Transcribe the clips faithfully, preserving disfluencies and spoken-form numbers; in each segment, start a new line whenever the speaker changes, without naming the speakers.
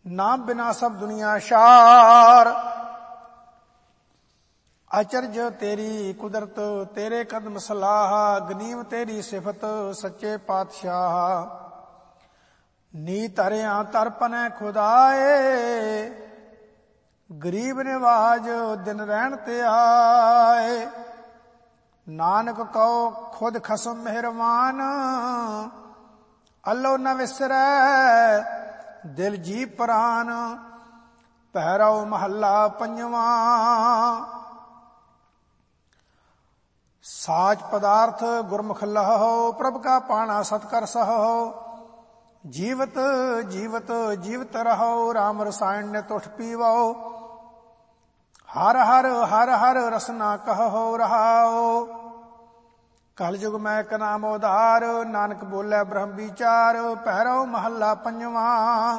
ਨਾਮ ਬਿਨਾ ਸਭ ਦੁਨੀਆ ਸ਼ਾਰ। ਅਚਰਜ ਤੇਰੀ ਕੁਦਰਤ ਤੇਰੇ ਕਦਮ ਸਲਾਹ, ਗਨੀਮ ਤੇਰੀ ਸਿਫਤ ਸੱਚੇ ਪਾਤਸ਼ਾਹ। ਨੀ ਧਰਿਆ ਤਰਪਨੈ ਖੁਦਾਏ, ਗਰੀਬ ਨਿਵਾਜ ਦਿਨ ਰਹਿਣ ਤੇ ਆਏ। ਨਾਨਕ ਕਉ ਖੁਦ ਖਸਮ ਮਿਹਰਵਾਨ, ਅੱਲੋ ਨ ਵਿਸਰੈ ਦਿਲ ਜੀ ਪ੍ਰਾਨ। ਪਹਿਰਾਓ ਮਹੱਲਾ ਪੰਜਵਾਂ। ਸਾਚ ਪਦਾਰਥ ਗੁਰਮੁਖ ਲਹੋ, ਪ੍ਰਭ ਕਾ ਪਾਣਾ ਸਤਕਰ ਸਹੋ। ਜੀਵਤ ਜੀਵਤ ਜੀਵਤ ਰਹੋ, ਰਾਮ ਰਸਾਇਣ ਨਿਤ ਉਠ ਪੀਵੋ। ਹਰ ਹਰ ਹਰ ਹਰ ਰਸਨਾ ਕਹੋ ਰਹਾਓ। ਕਲਯੁਗ ਮੈਂ ਇੱਕ ਨਾਮ ਉਧਾਰ, ਨਾਨਕ ਬੋਲੇ ਬ੍ਰਹਮ ਵਿਚਾਰ। ਪਹਿਰਾਓ ਮਹੱਲਾ ਪੰਜਵਾਂ।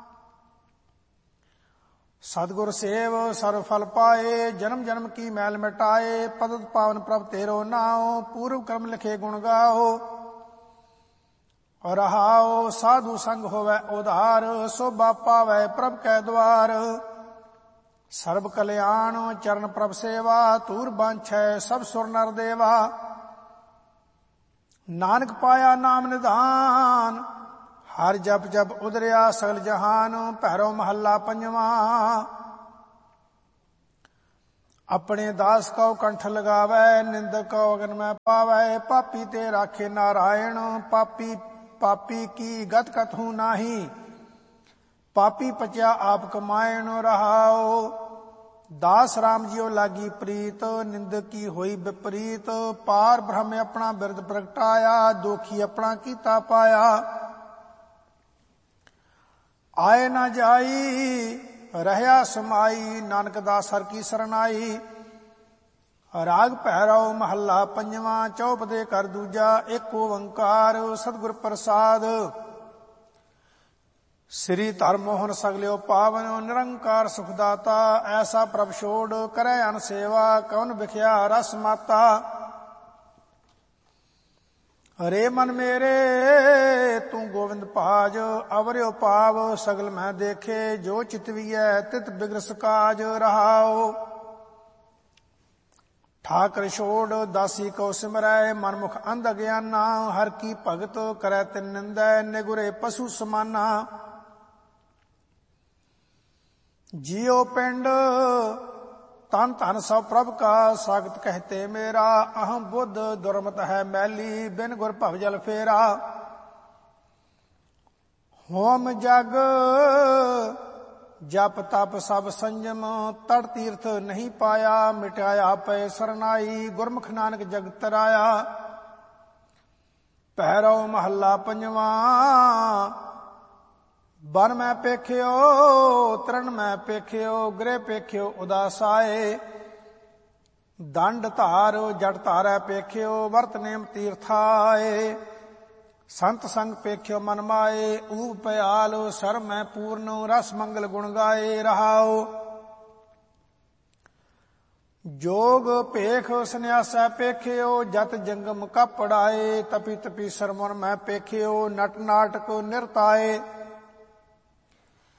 ਸਤਿਗੁਰ ਸੇਵ ਸਰਬ ਫਲ ਪਾਏ, ਜਨਮ ਜਨਮ ਕੀ ਮੈਲ ਮਿਟਾਏ। ਪਤਿਤ ਪਾਵਨ ਪ੍ਰਭ ਤੇਰੋ ਨਾਉ, ਪੂਰਵ ਕਰਮ ਲਿਖੇ ਗੁਣ ਗਾਓ। ਰਹਾਓ ਸਾਧੂ ਸੰਗ ਹੋਵੇ ਉਧਾਰ, ਸੋਭਾ ਪਾਵੈ ਪ੍ਰਭ ਕੈ ਦੁਆਰ। ਸਰਬ ਕਲਿਆਣ ਚਰਨ ਪ੍ਰਭ ਸੇਵਾ, ਧੂਰ ਬਾਂਛੈ ਸਭ ਸੁਰ ਨਰ ਦੇਵਾ। ਨਾਨਕ ਪਾਇਆ ਨਾਮ ਨਿਧਾਨ, ਹਰ ਜਪ ਜਪ ਉਦਰਿਆ ਸਗਲ ਜਹਾਨ। ਪਹਿਰਾਓ ਮਹੱਲਾ ਪੰਜਵਾਂ। ਆਪਣੇ ਦਾਸ ਕਉ ਕੰਠ ਲਗਾਵੈ, ਨਿੰਦਕ ਕਉ ਅਗਨ ਮੈਂ ਪਾਵੈ। ਪਾਪੀ ਤੇ ਰਾਖੇ ਨਾਰਾਇਣ, ਪਾਪੀ ਪਾਪੀ ਕੀ ਗਤ ਕਥੂ ਨਾਹੀ। ਪਾਪੀ ਪਚਿਆ ਆਪ ਕਮਾਇਣ ਰਹਾਓ। ਦਾਸ ਰਾਮ ਜੀਓ ਲਾਗੀ ਪ੍ਰੀਤ, ਨਿੰਦਕ ਕੀ ਹੋਈ ਵਿਪਰੀਤ। ਪਾਰ ਬ੍ਰਹਮ ਆਪਣਾ ਬਿਰਦ ਪ੍ਰਗਟਾਇਆ, ਦੋਖੀ ਆਪਣਾ ਕੀਤਾ ਪਾਇਆ। ਆਏ ਨਾ ਜਾਈ ਰਹਿਆ ਸਮਾਈ, ਨਾਨਕ ਦਾਸ ਹਰ ਕੀ ਸਰਨਾਈ। ਰਾਗ ਪਹਿਰਾਓ ਮਹੱਲਾ ਪੰਜਵਾਂ। ਚੌਪਦੇ ਕਰ ਦੂਜਾ ਏਕ ਓੰਕਾਰ, ਸਤਿਗੁਰ ਪ੍ਰਸਾਦ। ਸ੍ਰੀ ਧਰਮ ਮੋਹਨ ਸਗਲਿਓ ਪਾਵਨ, ਨਿਰੰਕਾਰ ਸੁਖ ਦਾਤਾ। ਐਸਾ ਪ੍ਰਭ ਛੋੜ ਕਰੈ ਅਨ ਸੇਵਾ, ਕਉਨ ਵਿਖਿਆ ਰਸ ਮਾਤਾ। ਰੇ ਮਨ ਮੇਰੇ ਤੂੰ ਗੋਵਿੰਦ ਭਾਜ, ਅਵਰਿਓ ਪਾਵ ਸਗਲ ਮੈਂ ਦੇਖੇ। ਜੋ ਚਿਤਵੀਐ ਤਿਤ ਬਿਗਰਸ ਕਾਜ ਰਹਾਓ। ਠਾਕਰ ਛੋੜ ਦਾਸੀ ਕੋ ਸਿਮਰੈ, ਮਨਮੁਖ ਅੰਧ ਅਗਿਆਨਾ। ਹਰ ਕੀ ਭਗਤ ਕਰੈ ਤਿਨ ਨਿੰਦੈ, ਨਿਗੁਰੇ ਪਸ਼ੂ ਸਮਾਨਾ। ਜਿਉ ਪਿੰਡ ਤਨ ਧਨ ਸਭ ਪ੍ਰਭ ਕਾ, ਸਾਗਤ ਕਹਤੇ ਮੇਰਾ। ਅਹੰ ਬੁੱਧ ਦੁਰਮਤ ਹੈ ਮੈਲੀ, ਬਿਨ ਗੁਰ ਭਵ ਜਲ ਫੇਰਾ। ਹੋਮ ਜਗ ਜਪ ਤਪ ਸਭ ਸੰਜਮ, ਤੜ ਤੀਰਥ ਨਹੀਂ ਪਾਇਆ। ਮਿਟਾਇਆ ਪਏ ਸਰਨਾਈ, ਗੁਰਮੁਖ ਨਾਨਕ ਜਗ ਤਰਾਇਆ। ਪਹਿਰਾਓ ਮਹੱਲਾ ਪੰਜਵਾਂ। ਬਨ ਮੈਂ ਪੇਖਿਓ ਤਰਨ ਮੈਂ ਪੇਖਿਓ, ਗ੍ਰਹਿ ਪੇਖਿਓ ਉਦਾਸਾਏ। ਦੰਡ ਧਾਰ ਜਟ ਧਾਰੈ ਪੇਖਿਓ, ਵਰਤ ਨੇਮ ਤੀਰਥਾਏ। ਸੰਤ ਸੰਗ ਪੇਖਿਓ ਮਨ ਮਾਏ, ਊਪ ਪਿਆਲ ਸਰ ਮੈਂ ਪੂਰਨ। ਰਸ ਮੰਗਲ ਗੁਣ ਗਾਏ ਰਹਾਓ। ਜੋਗ ਭੇਖ ਸੰਨਿਆਸੈ ਪੇਖਿਓ, ਜਤ ਜੰਗਮ ਕਪੜਾਏ। ਤਪੀ ਤਪੀ ਸਰਮਨ ਮੈਂ ਪੇਖਿਓ, ਨਟ ਨਾਟਕ ਨਿਰਤਾਏ।